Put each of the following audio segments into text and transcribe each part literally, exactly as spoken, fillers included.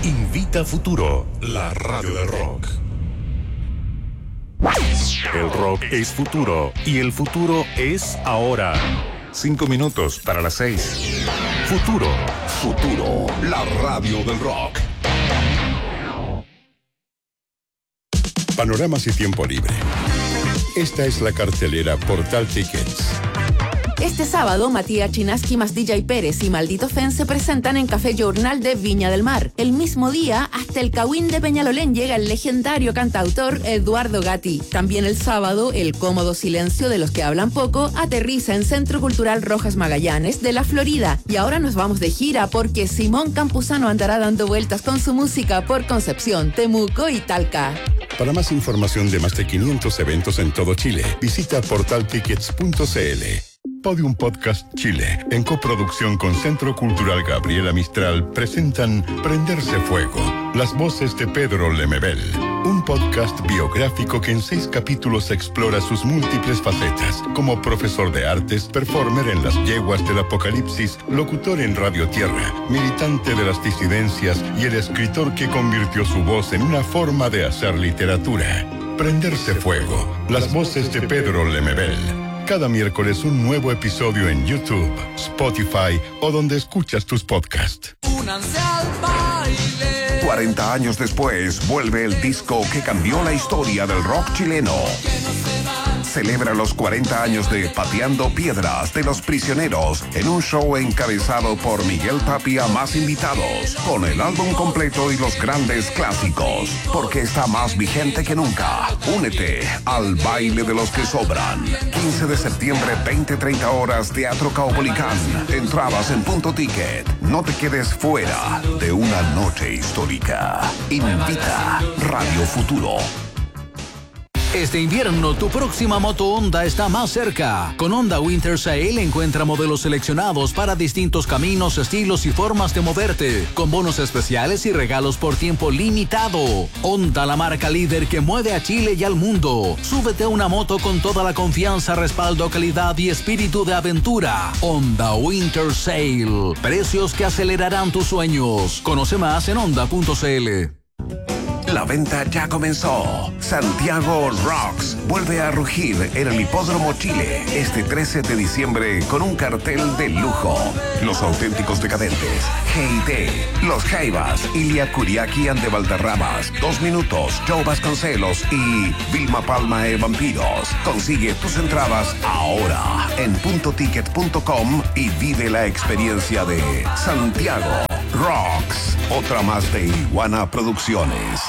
Invita Futuro, la radio del rock. El rock es futuro y el futuro es ahora. Cinco minutos para las seis. Futuro. Futuro, la radio del rock. Panoramas y tiempo libre. Esta es la cartelera Portal Tickets. Este sábado, Matías Chinaski más D J Pérez y Maldito Fen se presentan en Café Journal de Viña del Mar. El mismo día, hasta el Cahuín de Peñalolén llega el legendario cantautor Eduardo Gatti. También el sábado, el cómodo silencio de los que hablan poco aterriza en Centro Cultural Rojas Magallanes de la Florida. Y ahora nos vamos de gira porque Simón Campuzano andará dando vueltas con su música por Concepción, Temuco y Talca. Para más información de más de quinientos eventos en todo Chile, visita portal tickets punto c l. Podium Podcast Chile, en coproducción con Centro Cultural Gabriela Mistral, presentan Prenderse Fuego, las voces de Pedro Lemebel, un podcast biográfico que en seis capítulos explora sus múltiples facetas, como profesor de artes, performer en las yeguas del apocalipsis, locutor en Radio Tierra, militante de las disidencias y el escritor que convirtió su voz en una forma de hacer literatura. Prenderse Fuego, las voces de Pedro Lemebel. Cada miércoles un nuevo episodio en YouTube, Spotify o donde escuchas tus podcasts. cuarenta años después, vuelve el disco que cambió la historia del rock chileno. Celebra los cuarenta años de Pateando Piedras de Los Prisioneros en un show encabezado por Miguel Tapia más invitados, con el álbum completo y los grandes clásicos, porque está más vigente que nunca. Únete al baile de los que sobran. quince de septiembre, veinte treinta horas, Teatro Caupolicán. Entradas en Punto Ticket. No te quedes fuera de una noche histórica. Invita Radio Futuro. Este invierno, tu próxima moto Honda está más cerca. Con Honda Winter Sale encuentra modelos seleccionados para distintos caminos, estilos y formas de moverte, con bonos especiales y regalos por tiempo limitado. Honda, la marca líder que mueve a Chile y al mundo. Súbete a una moto con toda la confianza, respaldo, calidad y espíritu de aventura. Honda Winter Sale. Precios que acelerarán tus sueños. Conoce más en honda punto c l. La venta ya comenzó. Santiago Rocks vuelve a rugir en el Hipódromo Chile este trece de diciembre con un cartel de lujo. Los auténticos decadentes, G I T, Los Jaivas, Ilia Kuriaki and de Valderramas, Dos Minutos, Joe Vasconcelos y Vilma Palma e Vampiros. Consigue tus entradas ahora en punto ticket punto com y vive la experiencia de Santiago Rocks. Otra más de Iguana Producciones.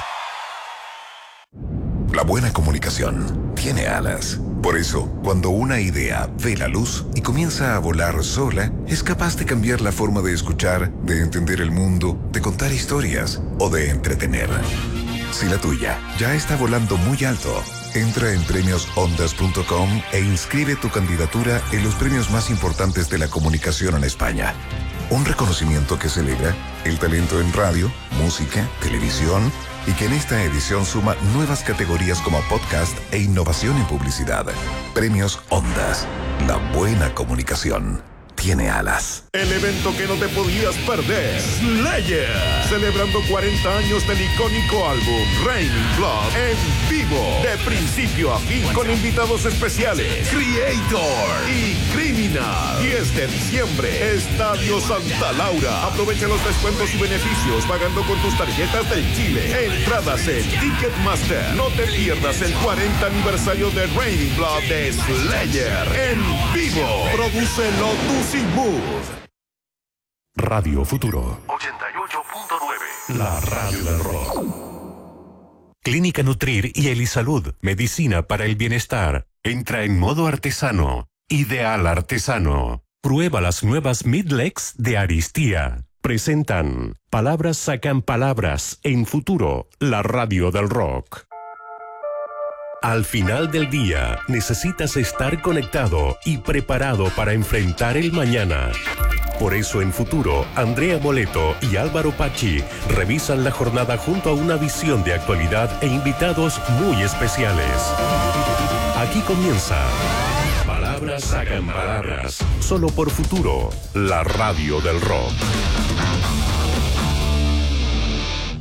La buena comunicación tiene alas. Por eso, cuando una idea ve la luz y comienza a volar sola, es capaz de cambiar la forma de escuchar, de entender el mundo, de contar historias o de entretener. Si la tuya ya está volando muy alto, entra en premios ondas punto com e inscribe tu candidatura en los premios más importantes de la comunicación en España. Un reconocimiento que celebra el talento en radio, música, televisión y que en esta edición suma nuevas categorías como podcast e innovación en publicidad. Premios Ondas. La buena comunicación tiene alas. El evento que no te podías perder. Slayer. Celebrando cuarenta años del icónico álbum Raining Blood en vivo. De principio a fin con invitados especiales. Creator y Criminal. diez de diciembre. Estadio Santa Laura. Aprovecha los descuentos y beneficios pagando con tus tarjetas del Chile. Entradas en Ticketmaster. No te pierdas el cuarenta aniversario de Raining Blood de Slayer en vivo. Produce Lotus y Mood. Radio Futuro ochenta y ocho punto nueve. La radio del rock. Clínica Nutrir y Elisalud, medicina para el bienestar. Entra en modo artesano. Ideal artesano. Prueba las nuevas Midlex de Aristía. Presentan Palabras sacan palabras en Futuro, la radio del rock. Al final del día, necesitas estar conectado y preparado para enfrentar el mañana. Por eso en Futuro, Andrea Boleto y Álvaro Pachi revisan la jornada junto a una visión de actualidad e invitados muy especiales. Aquí comienza Palabras sacan palabras, solo por Futuro, la radio del rock.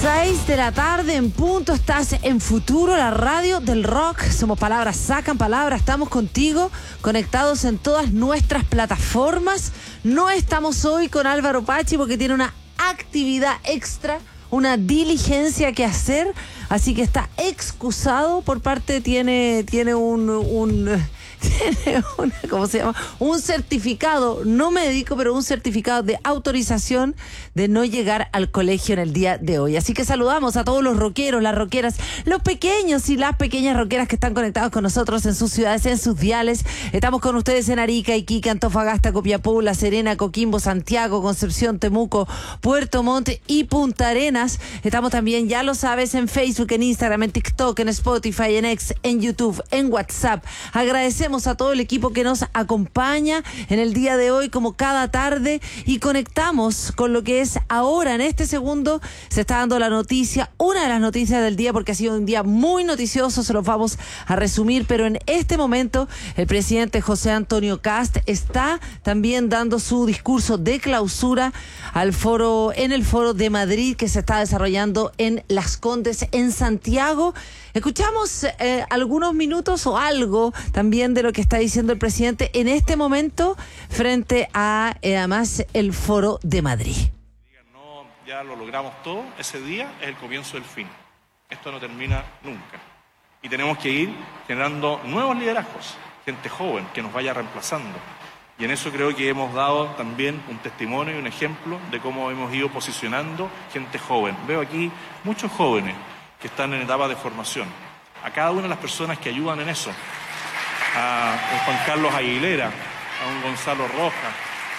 seis de la tarde en punto, estás en Futuro, la radio del rock. Somos Palabras Sacan Palabras, estamos contigo, conectados en todas nuestras plataformas. No estamos hoy con Álvaro Pachi porque tiene una actividad extra, una diligencia que hacer, así que está excusado por parte, tiene, tiene un... un tiene una, ¿cómo se llama? Un certificado, no médico, pero un certificado de autorización de no llegar al colegio en el día de hoy. Así que saludamos a todos los rockeros, las rockeras, los pequeños y las pequeñas rockeras que están conectados con nosotros en sus ciudades, en sus diales. Estamos con ustedes en Arica, Iquique, Antofagasta, Copiapó, La Serena, Coquimbo, Santiago, Concepción, Temuco, Puerto Montt y Punta Arenas. Estamos también, ya lo sabes, en Facebook, en Instagram, en TikTok, en Spotify, en X, en YouTube, en WhatsApp. Agradecemos a todo el equipo que nos acompaña en el día de hoy, como cada tarde, y conectamos con lo que es ahora. En este segundo se está dando la noticia, una de las noticias del día, porque ha sido un día muy noticioso, se los vamos a resumir, pero en este momento el presidente José Antonio Kast está también dando su discurso de clausura al foro, en el foro de Madrid que se está desarrollando en Las Condes, en Santiago. Escuchamos eh, algunos minutos o algo también de lo que está diciendo el presidente en este momento frente a, eh, además, el foro de Madrid. No, ya lo logramos todo, ese día es el comienzo del fin. Esto no termina nunca. Y tenemos que ir generando nuevos liderazgos, gente joven que nos vaya reemplazando. Y en eso creo que hemos dado también un testimonio y un ejemplo de cómo hemos ido posicionando gente joven. Veo aquí muchos jóvenes que están en etapa de formación. A cada una de las personas que ayudan en eso, a un Juan Carlos Aguilera, a un Gonzalo Rojas,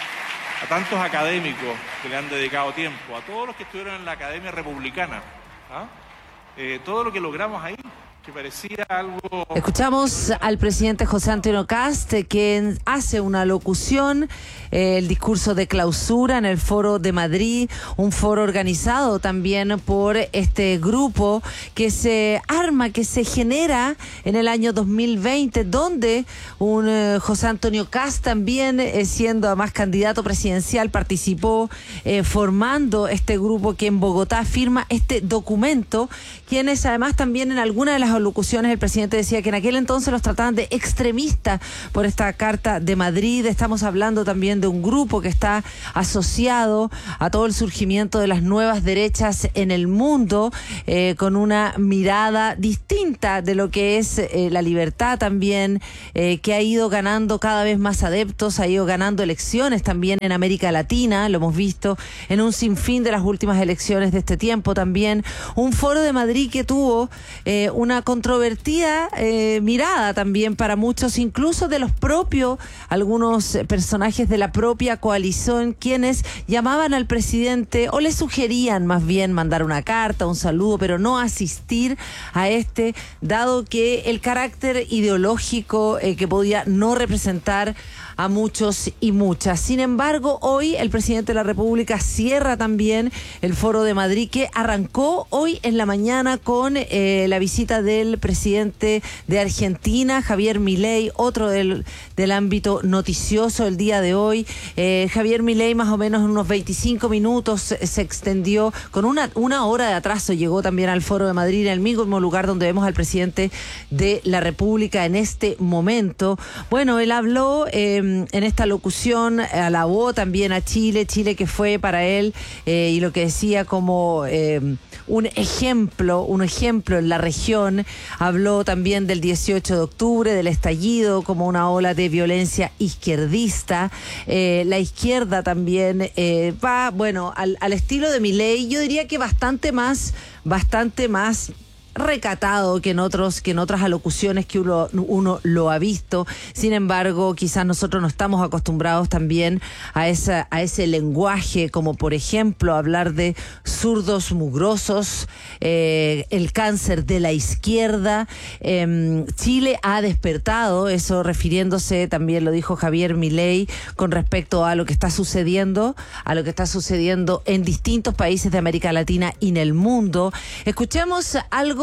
a tantos académicos que le han dedicado tiempo, a todos los que estuvieron en la Academia Republicana, ¿ah? eh, todo lo que logramos ahí, que parecía algo... Escuchamos al presidente José Antonio Kast, que hace una locución, eh, el discurso de clausura en el foro de Madrid, un foro organizado también por este grupo que se arma, que se genera en el año dos mil veinte, donde un eh, José Antonio Kast también, eh, siendo además candidato presidencial, participó eh, formando este grupo que en Bogotá firma este documento, quienes además también en alguna de las alocuciones el presidente decía que en aquel entonces los trataban de extremistas por esta Carta de Madrid. Estamos hablando también de un grupo que está asociado a todo el surgimiento de las nuevas derechas en el mundo, eh, con una mirada distinta de lo que es eh, la libertad también, eh, que ha ido ganando cada vez más adeptos, ha ido ganando elecciones también en América Latina, lo hemos visto en un sinfín de las últimas elecciones de este tiempo también. Un foro de Madrid que tuvo eh, una controvertida eh, mirada también para muchos, incluso de los propios, algunos personajes de la propia coalición, quienes llamaban al presidente o le sugerían más bien mandar una carta, un saludo, pero no asistir a este, dado que el carácter ideológico eh, que podía no representar a muchos y muchas. Sin embargo, hoy el presidente de la República cierra también el foro de Madrid, que arrancó hoy en la mañana con eh, la visita del presidente de Argentina, Javier Milei, otro del, del ámbito noticioso el día de hoy. Eh, Javier Milei, más o menos unos veinticinco minutos se, se extendió, con una, una hora de atraso llegó también al foro de Madrid, en el mismo lugar donde vemos al presidente de la República en este momento. Bueno, él habló eh, en esta locución, alabó también a Chile, Chile que fue para él, eh, y lo que decía como eh, un ejemplo, un ejemplo en la región. Habló también del dieciocho de octubre, del estallido como una ola de violencia izquierdista. Eh, la izquierda también eh, va, bueno, al, al estilo de Milei, yo diría que bastante más, bastante más recatado que en otros que en otras alocuciones que uno, uno lo ha visto. Sin embargo, quizás nosotros no estamos acostumbrados también a esa a ese lenguaje, como por ejemplo hablar de zurdos mugrosos, eh, el cáncer de la izquierda. Eh, Chile ha despertado, eso refiriéndose, también lo dijo Javier Milei, con respecto a lo que está sucediendo, a lo que está sucediendo en distintos países de América Latina y en el mundo. Escuchemos algo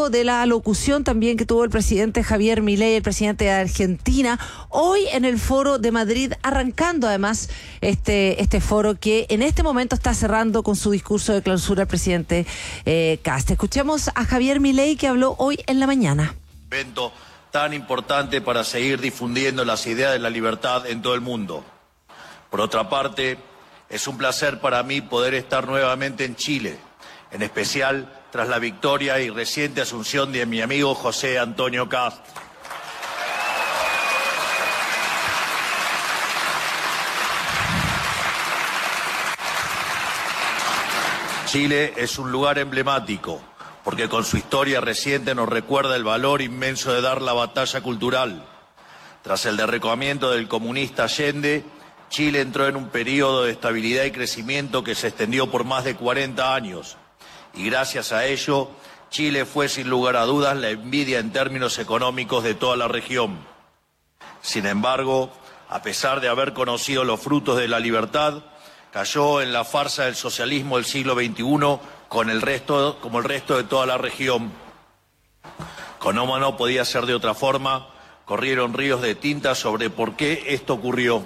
luego de la locución también que tuvo el presidente Javier Milei, el presidente de Argentina, hoy en el Foro de Madrid, arrancando además este, este foro que en este momento está cerrando con su discurso de clausura el presidente eh, Kast. Escuchemos a Javier Milei, que habló hoy en la mañana. Evento tan importante para seguir difundiendo las ideas de la libertad en todo el mundo. Por otra parte, es un placer para mí poder estar nuevamente en Chile, en especial tras la victoria y reciente asunción de mi amigo José Antonio Kast. Chile es un lugar emblemático, porque con su historia reciente nos recuerda el valor inmenso de dar la batalla cultural. Tras el derrocamiento del comunista Allende, Chile entró en un periodo de estabilidad y crecimiento que se extendió por más de cuarenta años. Y gracias a ello, Chile fue sin lugar a dudas la envidia en términos económicos de toda la región. Sin embargo, a pesar de haber conocido los frutos de la libertad, cayó en la farsa del socialismo del siglo veintiuno con el resto, como el resto de toda la región. Como no podía ser de otra forma, corrieron ríos de tinta sobre por qué esto ocurrió.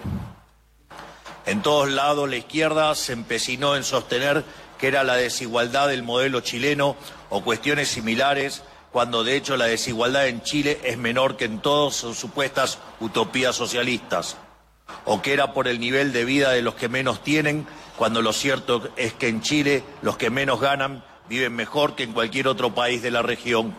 En todos lados la izquierda se empecinó en sostener que era la desigualdad del modelo chileno o cuestiones similares, cuando de hecho la desigualdad en Chile es menor que en todas sus supuestas utopías socialistas, o que era por el nivel de vida de los que menos tienen, cuando lo cierto es que en Chile los que menos ganan viven mejor que en cualquier otro país de la región.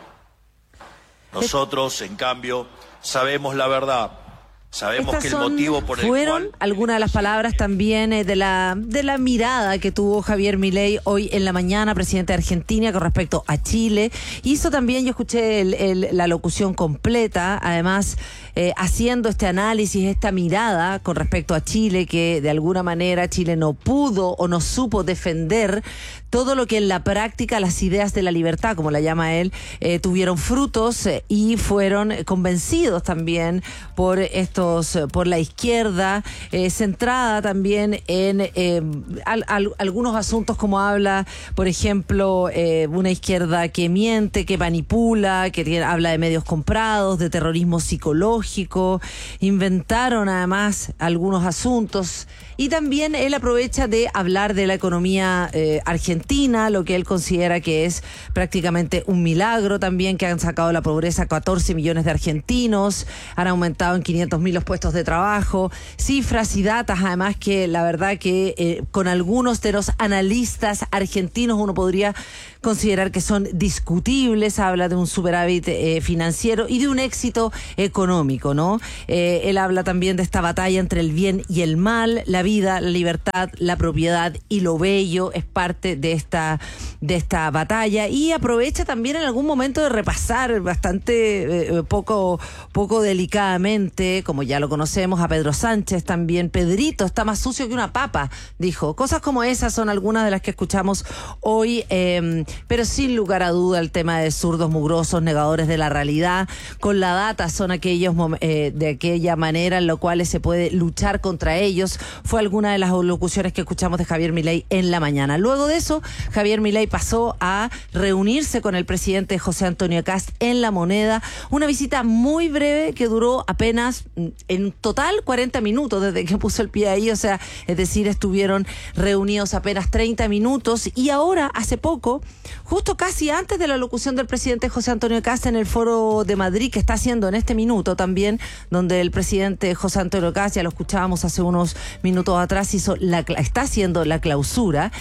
Nosotros, en cambio, sabemos la verdad. Sabemos Estas que el son, motivo por el fueron cual... algunas de las palabras también eh, de la de la mirada que tuvo Javier Milei hoy en la mañana, presidente de Argentina, con respecto a Chile. Hizo también, yo escuché el, el, la locución completa, además eh, haciendo este análisis, esta mirada con respecto a Chile, que de alguna manera Chile no pudo o no supo defender todo lo que en la práctica las ideas de la libertad, como la llama él, eh, tuvieron frutos eh, y fueron convencidos también por estos, por la izquierda, eh, centrada también en eh, al, al, algunos asuntos como habla, por ejemplo, eh, una izquierda que miente, que manipula, que tiene, habla de medios comprados, de terrorismo psicológico. Inventaron además algunos asuntos. Y también él aprovecha de hablar de la economía eh, argentina, lo que él considera que es prácticamente un milagro también, que han sacado de la pobreza catorce millones de argentinos, han aumentado en quinientos mil los puestos de trabajo, cifras y datas además que la verdad que eh, con algunos de los analistas argentinos uno podría considerar que son discutibles. Habla de un superávit eh, financiero y de un éxito económico, ¿no? Eh, él habla también de esta batalla entre el bien y el mal, la vida, la libertad, la propiedad y lo bello es parte de esta, de esta batalla, y aprovecha también en algún momento de repasar bastante eh, poco, poco delicadamente, como ya lo conocemos, a Pedro Sánchez también. Pedrito está más sucio que una papa, dijo. Cosas como esas son algunas de las que escuchamos hoy, eh, pero sin lugar a duda el tema de zurdos mugrosos, negadores de la realidad, con la data son aquellos eh, de aquella manera en la cual se puede luchar contra ellos. Fue alguna de las locuciones que escuchamos de Javier Milei en la mañana. Luego de eso, Javier Milei pasó a reunirse con el presidente José Antonio Kast en La Moneda, una visita muy breve que duró apenas, en total, cuarenta minutos desde que puso el pie ahí, o sea, es decir, estuvieron reunidos apenas treinta minutos, y ahora, hace poco, justo casi antes de la locución del presidente José Antonio Kast en el Foro de Madrid, que está haciendo en este minuto también, donde el presidente José Antonio Kast, ya lo escuchábamos hace unos minutos atrás, hizo la, está haciendo la clausura,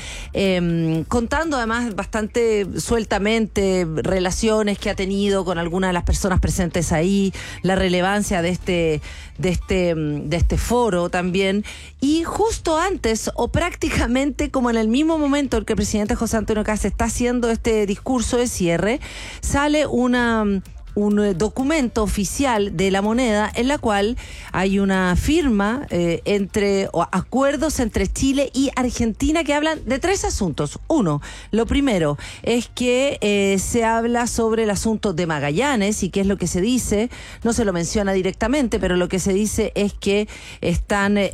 eh, contando además bastante sueltamente relaciones que ha tenido con algunas de las personas presentes ahí, la relevancia de este, de este, de este foro también. Y justo antes, o prácticamente como en el mismo momento en que el presidente José Antonio Kast está haciendo este discurso de cierre, sale una un documento oficial de la moneda en la cual hay una firma eh, entre o acuerdos entre Chile y Argentina que hablan de tres asuntos. Uno, lo primero es que eh, se habla sobre el asunto de Magallanes y qué es lo que se dice. No se lo menciona directamente, pero lo que se dice es que están eh,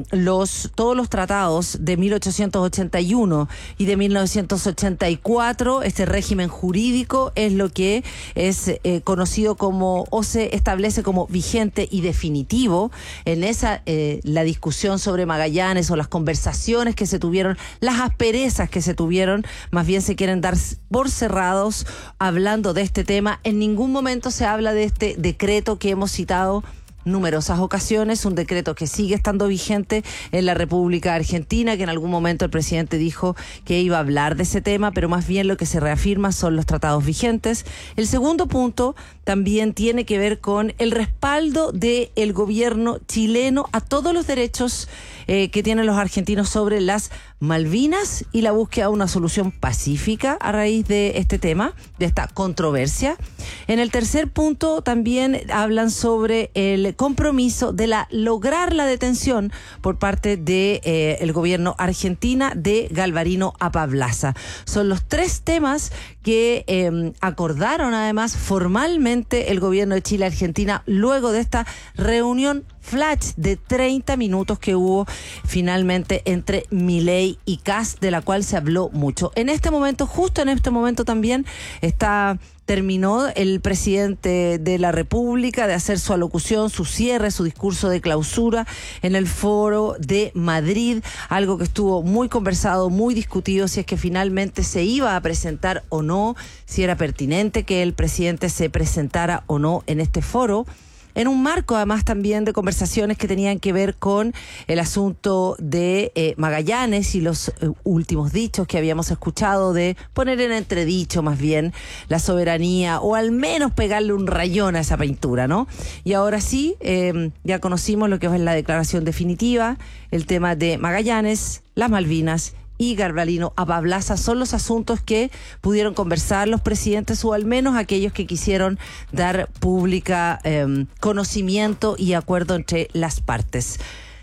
los todos los tratados de mil ochocientos ochenta y uno y de mil novecientos ochenta y cuatro. Este régimen jurídico es lo que es eh, conocido como o se establece como vigente y definitivo. En esa eh, la discusión sobre Magallanes o las conversaciones que se tuvieron, las asperezas que se tuvieron, más bien se quieren dar por cerrados hablando de este tema. En ningún momento se habla de este decreto que hemos citado numerosas ocasiones, un decreto que sigue estando vigente en la República Argentina, que en algún momento el presidente dijo que iba a hablar de ese tema, pero más bien lo que se reafirma son los tratados vigentes. El segundo punto también tiene que ver con el respaldo del gobierno chileno a todos los derechos eh, que tienen los argentinos sobre las Malvinas y la búsqueda de una solución pacífica a raíz de este tema, de esta controversia. En el tercer punto también hablan sobre el compromiso de la lograr la detención por parte de eh, el gobierno argentina de Galvarino Apablaza. Son los tres temas que eh, acordaron además formalmente el gobierno de Chile y Argentina luego de esta reunión flash de treinta minutos que hubo finalmente entre Milei y Kast, de la cual se habló mucho. En este momento, justo en este momento también está terminó el presidente de la República de hacer su alocución, su cierre, su discurso de clausura en el foro de Madrid, algo que estuvo muy conversado, muy discutido, si es que finalmente se iba a presentar o no, si era pertinente que el presidente se presentara o no en este foro, en un marco además también de conversaciones que tenían que ver con el asunto de eh, Magallanes y los eh, últimos dichos que habíamos escuchado de poner en entredicho más bien la soberanía o al menos pegarle un rayón a esa pintura, ¿no? Y ahora sí, eh, ya conocimos lo que es la declaración definitiva, el tema de Magallanes, las Malvinas y Galvarino Apablaza son los asuntos que pudieron conversar los presidentes, o al menos aquellos que quisieron dar pública eh, conocimiento y acuerdo entre las partes.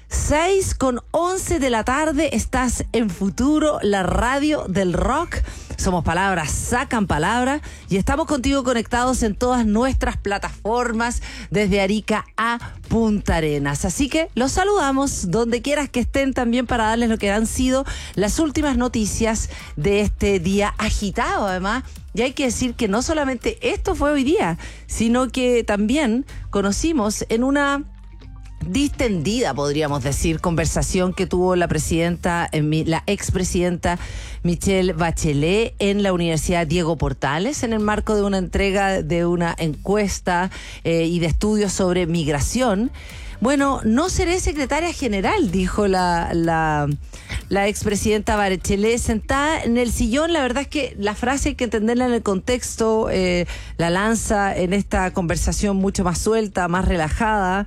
seis con once de la tarde, estás en Futuro, la radio del rock. Somos Palabras Sacan Palabras y estamos contigo conectados en todas nuestras plataformas desde Arica a Punta Arenas. Así que los saludamos donde quieras que estén también para darles lo que han sido las últimas noticias de este día agitado además. Y hay que decir que no solamente esto fue hoy día, sino que también conocimos en una distendida, podríamos decir, conversación que tuvo la presidenta, la expresidenta Michelle Bachelet en la Universidad Diego Portales, en el marco de una entrega de una encuesta eh, y de estudios sobre migración. Bueno, no seré secretaria general, dijo la, la, la expresidenta Bachelet sentada en el sillón. La verdad es que la frase hay que entenderla en el contexto, eh, la lanza en esta conversación mucho más suelta, más relajada,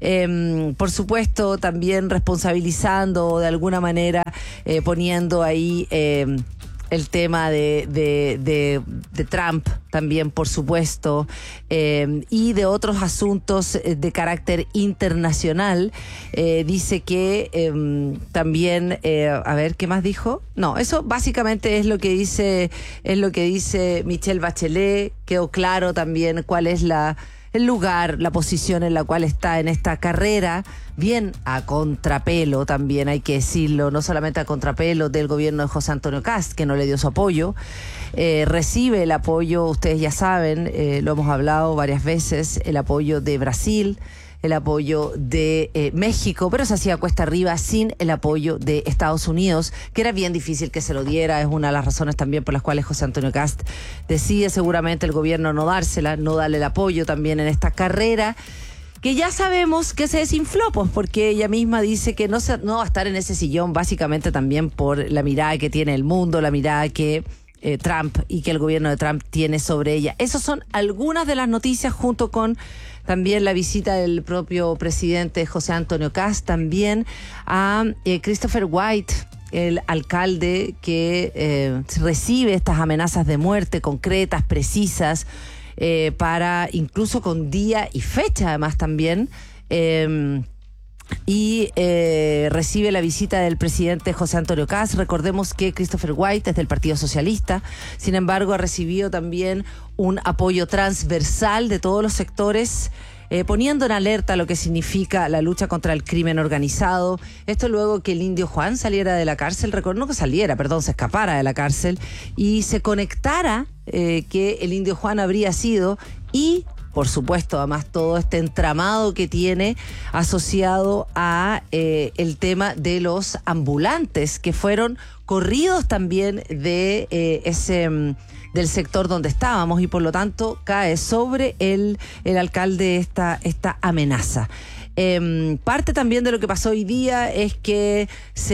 eh, por supuesto también responsabilizando de alguna manera, eh, poniendo ahí eh, el tema de, de, de, de Trump también, por supuesto, eh, y de otros asuntos de carácter internacional. Eh, dice que eh, también, eh, a ver, ¿qué más dijo? No, eso básicamente es lo que dice, es lo que dice Michelle Bachelet. Quedó claro también cuál es la el lugar, la posición en la cual está en esta carrera, bien a contrapelo también hay que decirlo, no solamente a contrapelo del gobierno de José Antonio Kast, que no le dio su apoyo, eh, recibe el apoyo, ustedes ya saben, eh, lo hemos hablado varias veces, el apoyo de Brasil, el apoyo de eh, México, pero se hacía cuesta arriba sin el apoyo de Estados Unidos, que era bien difícil que se lo diera. Es una de las razones también por las cuales José Antonio Kast decide seguramente el gobierno no dársela, no darle el apoyo también en esta carrera, que ya sabemos que se desinfló, pues, porque ella misma dice que no, se, no va a estar en ese sillón básicamente también por la mirada que tiene el mundo, la mirada que eh, Trump y que el gobierno de Trump tiene sobre ella. Esas son algunas de las noticias, junto con también la visita del propio presidente José Antonio Kast también a eh, Christopher White, el alcalde que eh, recibe estas amenazas de muerte concretas, precisas, eh, para incluso con día y fecha además también. Eh, y eh, recibe la visita del presidente José Antonio Kast. Recordemos que Christopher White es del Partido Socialista, sin embargo ha recibido también un apoyo transversal de todos los sectores, eh, poniendo en alerta lo que significa la lucha contra el crimen organizado. Esto luego que el Indio Juan saliera de la cárcel, recuerdo, no que saliera, perdón, se escapara de la cárcel y se conectara eh, que el Indio Juan habría sido, y por supuesto, además, todo este entramado que tiene asociado a eh, el tema de los ambulantes, que fueron corridos también de eh, ese del sector donde estábamos, y por lo tanto cae sobre el, el alcalde esta, esta amenaza. Eh, parte también de lo que pasó hoy día es que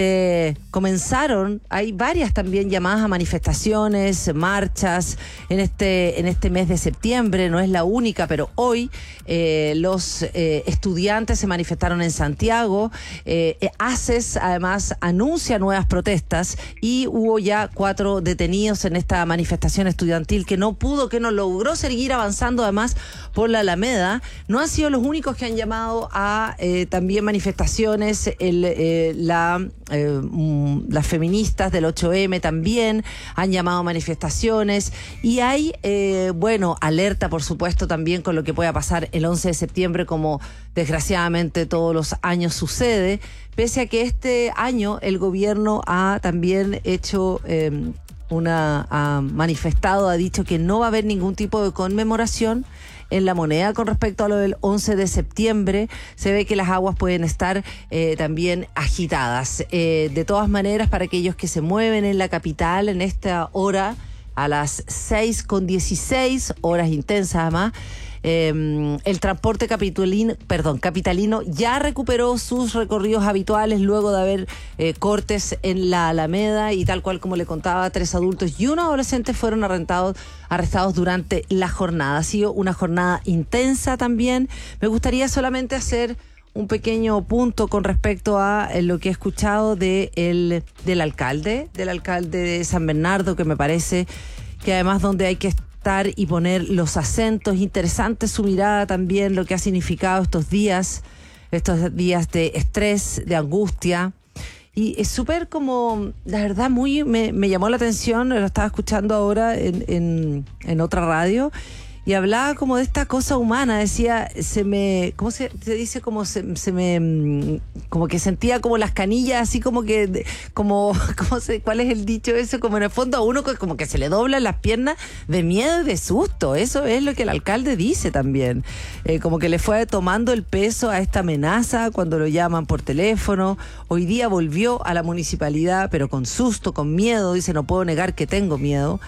se comenzaron, hay varias también llamadas a manifestaciones, marchas en este en este mes de septiembre, no es la única, pero hoy eh, los eh, estudiantes se manifestaron en Santiago. eh, ACES además anuncia nuevas protestas y hubo ya cuatro detenidos en esta manifestación estudiantil que no pudo, que no logró seguir avanzando además por la Alameda. No han sido los únicos que han llamado a Eh, también manifestaciones. El, eh, la, eh, las feministas del ocho eme también han llamado a manifestaciones, y hay, eh, bueno, alerta por supuesto también con lo que pueda pasar el once de septiembre, como desgraciadamente todos los años sucede, pese a que este año el gobierno ha también hecho eh, una, ha manifestado, ha dicho que no va a haber ningún tipo de conmemoración en La Moneda con respecto a lo del once de septiembre. Se ve que las aguas pueden estar eh, también agitadas. Eh, de todas maneras, para aquellos que se mueven en la capital en esta hora, a las seis con dieciséis, horas intensas además, Eh, el transporte capitalino, perdón, capitalino ya recuperó sus recorridos habituales luego de haber eh, cortes en la Alameda, y tal cual como le contaba, tres adultos y un adolescente fueron arrestados, arrestados durante la jornada. Ha sido una jornada intensa también. Me gustaría solamente hacer un pequeño punto con respecto a lo que he escuchado de el, del alcalde, del alcalde de San Bernardo, que me parece que además donde hay que y poner los acentos. Interesante su mirada también, lo que ha significado estos días, estos días de estrés, de angustia, y es súper como, la verdad, muy, me, me llamó la atención, lo estaba escuchando ahora en, en, en otra radio, y hablaba como de esta cosa humana, decía, se me, ¿cómo se, se dice? Como se, se me, como que sentía como las canillas, así como que, como, ¿cómo se, cuál es el dicho eso? Como en el fondo a uno como que se le doblan las piernas de miedo y de susto. Eso es lo que el alcalde dice también. Eh, como que le fue tomando el peso a esta amenaza cuando lo llaman por teléfono. Hoy día volvió a la municipalidad, pero con susto, con miedo. Dice, no puedo negar que tengo miedo.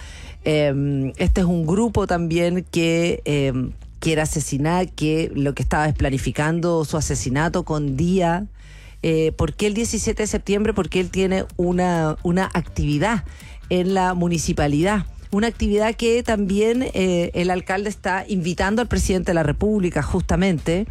Eh, este es un grupo también que eh, quiere asesinar, que lo que estaba es planificando su asesinato con día. Eh, ¿Por qué el diecisiete de septiembre? Porque él tiene una, una actividad en la municipalidad. Una actividad que también eh, el alcalde está invitando al presidente de la República justamente.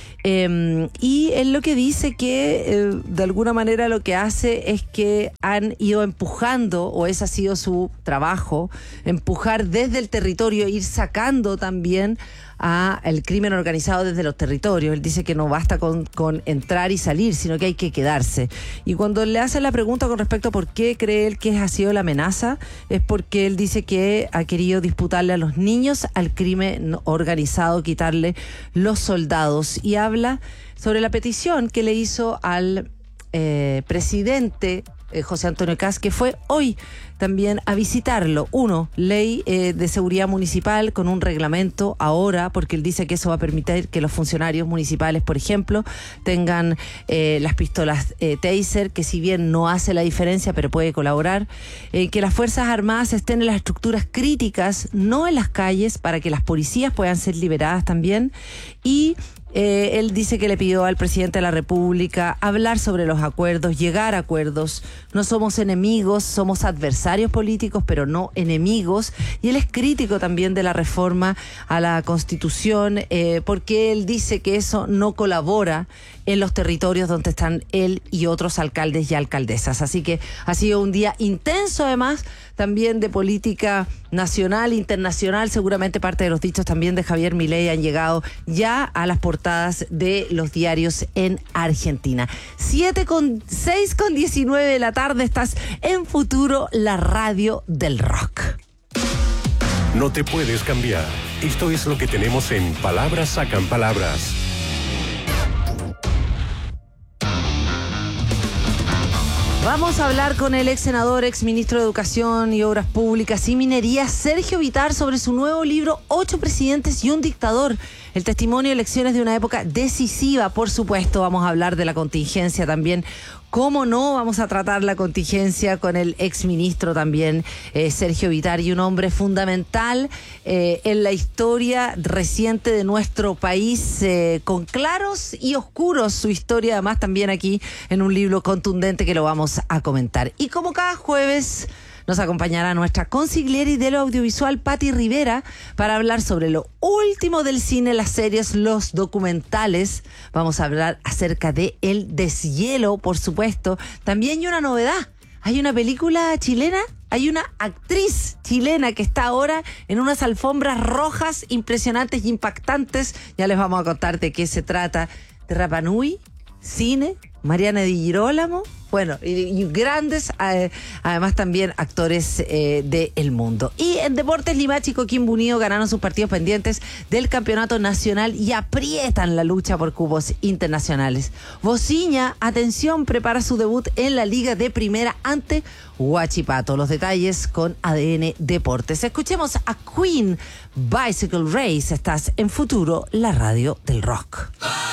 Eh, y él lo que dice que eh, de alguna manera lo que hace es que han ido empujando, o ese ha sido su trabajo, empujar desde el territorio, ir sacando también a el crimen organizado desde los territorios. Él dice que no basta con, con entrar y salir, sino que hay que quedarse. Y cuando le hacen la pregunta con respecto a por qué cree él que ha sido la amenaza, es porque él dice que ha querido disputarle a los niños al crimen organizado, quitarle los soldados, y habla sobre la petición que le hizo al eh, presidente eh, José Antonio Kast, que fue hoy también a visitarlo. Uno, ley eh, de seguridad municipal con un reglamento ahora, porque él dice que eso va a permitir que los funcionarios municipales, por ejemplo, tengan eh, las pistolas eh, Taser, que si bien no hace la diferencia, pero puede colaborar, eh, que las Fuerzas Armadas estén en las estructuras críticas, no en las calles, para que las policías puedan ser liberadas también. Y Eh, él dice que le pidió al presidente de la República hablar sobre los acuerdos, llegar a acuerdos. No somos enemigos, somos adversarios políticos, pero no enemigos. Y él es crítico también de la reforma a la Constitución, eh, porque él dice que eso no colabora en los territorios donde están él y otros alcaldes y alcaldesas. Así que ha sido un día intenso, además, también de política nacional, internacional. Seguramente parte de los dichos también de Javier Milei han llegado ya a las portadas de los diarios en Argentina. siete con seis con diecinueve de la tarde, estás en Futuro, la radio del rock. No te puedes cambiar. Esto es lo que tenemos en Palabras Sacan Palabras. Vamos a hablar con el ex senador, ex ministro de Educación y Obras Públicas y Minería, Sergio Vittar, sobre su nuevo libro, Ocho presidentes y un dictador. El testimonio de lecciones de una época decisiva, por supuesto. Vamos a hablar de la contingencia también. ¿Cómo no? Vamos a tratar la contingencia con el exministro también, eh, Sergio Vittar, y un hombre fundamental eh, en la historia reciente de nuestro país, eh, con claros y oscuros su historia, además también aquí en un libro contundente que lo vamos a comentar. Y como cada jueves, nos acompañará nuestra consigliera de lo audiovisual, Patti Rivera, para hablar sobre lo último del cine, las series, los documentales. Vamos a hablar acerca de El Deshielo, por supuesto. También hay una novedad. Hay una película chilena, hay una actriz chilena que está ahora en unas alfombras rojas impresionantes y impactantes. Ya les vamos a contar de qué se trata. De Rapa Nui, cine, Mariana Di Girolamo, bueno, y, y grandes, eh, además también actores eh, del mundo. Y en deportes, Limache y Coquimbo Unido ganaron sus partidos pendientes del campeonato nacional y aprietan la lucha por cupos internacionales. Bociña, atención, prepara su debut en la Liga de Primera ante Huachipato. Los detalles con A D N Deportes. Escuchemos a Queen, Bicycle Race. Estás en Futuro, la radio del rock.